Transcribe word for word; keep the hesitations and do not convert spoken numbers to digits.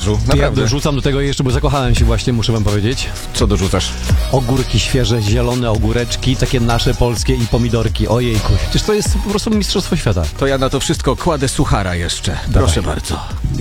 talerzu. Ja Naprawdę. dorzucam do tego jeszcze, bo zakochałem się właśnie, muszę wam powiedzieć. Co dorzucasz? Ogórki świeże, zielone ogóreczki, takie nasze polskie i pomidorki. Ojejku, przecież to jest po prostu mistrzostwo świata. To ja na to wszystko kładę suchara jeszcze. Proszę bardzo.